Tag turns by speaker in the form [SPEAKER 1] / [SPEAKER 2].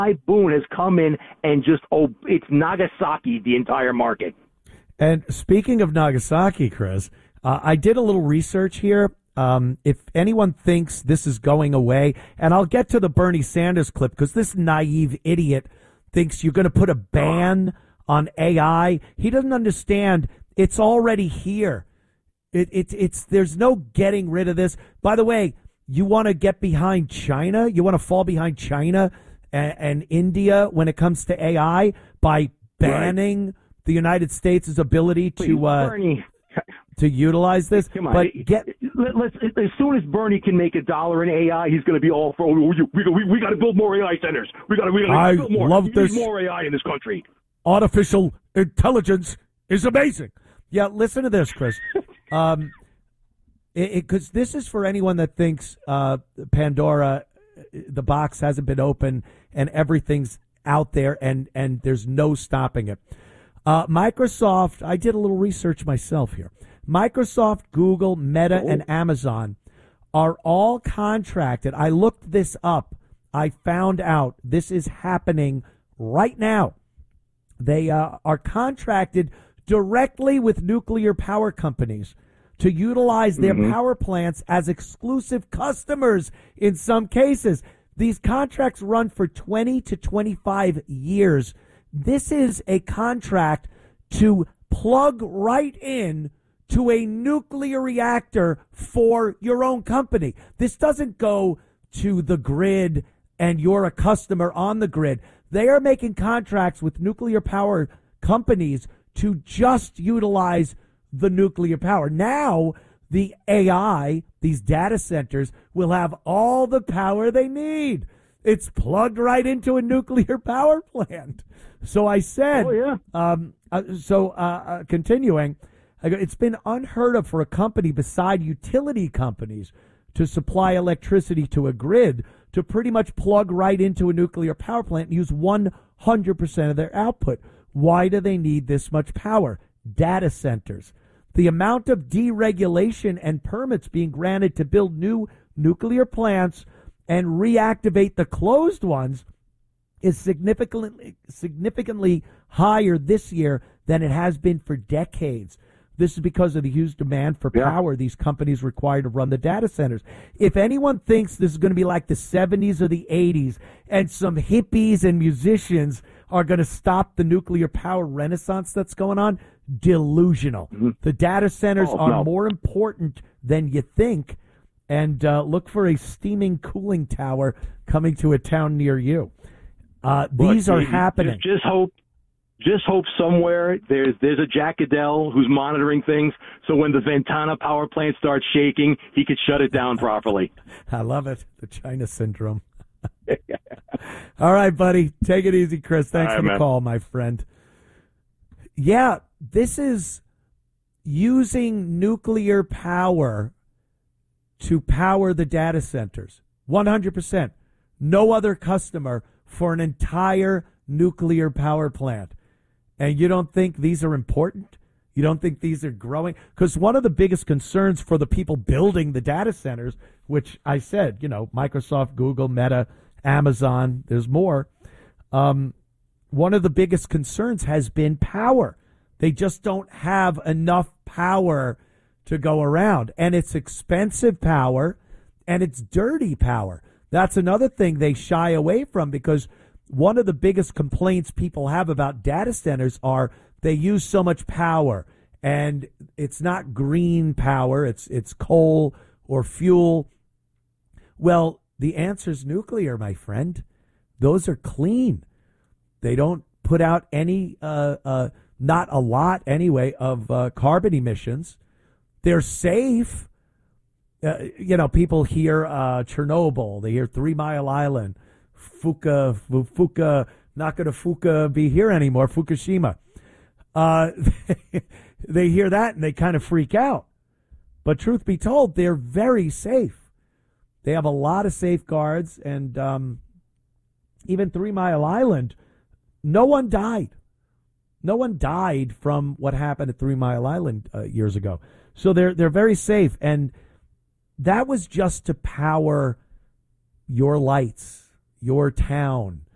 [SPEAKER 1] boom has come in and just, it's Nagasaki, the entire market.
[SPEAKER 2] And speaking of Nagasaki, Chris, I did a little research here. If anyone thinks this is going away, and I'll get to the Bernie Sanders clip because this naive idiot thinks you're going to put a ban on AI. He doesn't understand it's already here. It's there's no getting rid of this. By the way, you want to get behind China? You want to fall behind China and India when it comes to AI by banning the United States' ability to utilize this?
[SPEAKER 1] Come on.
[SPEAKER 2] But
[SPEAKER 1] let's as soon as Bernie can make $1 in AI, he's going to be all for. We got to build more AI centers. We got to build more.
[SPEAKER 2] Love this.
[SPEAKER 1] More AI in this country.
[SPEAKER 2] Artificial intelligence is amazing. Yeah, listen to this, Chris. Because this is for anyone that thinks Pandora, the box hasn't been open and everything's out there and there's no stopping it. Microsoft, I did a little research myself here. Microsoft, Google, Meta, and Amazon are all contracted. I looked this up. I found out this is happening right now. They are contracted directly with nuclear power companies to utilize their power plants as exclusive customers in some cases. These contracts run for 20 to 25 years. This is a contract to plug right in to a nuclear reactor for your own company. This doesn't go to the grid and you're a customer on the grid. They are making contracts with nuclear power companies to just utilize the nuclear power. Now, the AI, these data centers, will have all the power they need. It's plugged right into a nuclear power plant. So I said, continuing, it's been unheard of for a company beside utility companies to supply electricity to a grid to pretty much plug right into a nuclear power plant and use 100% of their output. Why do they need this much power? Data centers. The amount of deregulation and permits being granted to build new nuclear plants and reactivate the closed ones is significantly higher this year than it has been for decades. This is because of the huge demand for power these companies require to run the data centers. If anyone thinks this is going to be like the 70s or the 80s and some hippies and musicians are going to stop the nuclear power renaissance that's going on, delusional. The data centers are more important than you think, and look for a steaming cooling tower coming to a town near you. These are happening.
[SPEAKER 1] Just hope somewhere there's a Jack Adele who's monitoring things, so when the Ventana power plant starts shaking, he could shut it down properly.
[SPEAKER 2] I love it. The China syndrome. All right, buddy. Take it easy, Chris. Thanks for the call, my friend. Yeah, this is using nuclear power to power the data centers. 100%. No other customer for an entire nuclear power plant. And you don't think these are important? You don't think these are growing? Because one of the biggest concerns for the people building the data centers, which I said, Microsoft, Google, Meta, Amazon, there's more. One of the biggest concerns has been power. They just don't have enough power to go around. And it's expensive power, and it's dirty power. That's another thing they shy away from, because one of the biggest complaints people have about data centers are they use so much power, and it's not green power, it's coal or fuel. Well, the answer is nuclear, my friend. Those are clean. They don't put out any, not a lot anyway, of carbon emissions. They're safe. People hear Chernobyl. They hear 3 Mile Island. Fuka, not going to Fuka be here anymore, Fukushima. They hear that and they kind of freak out. But truth be told, they're very safe. They have a lot of safeguards, and even 3 Mile Island, no one died. No one died from what happened at 3 Mile Island years ago. So they're very safe, and that was just to power your lights, your town,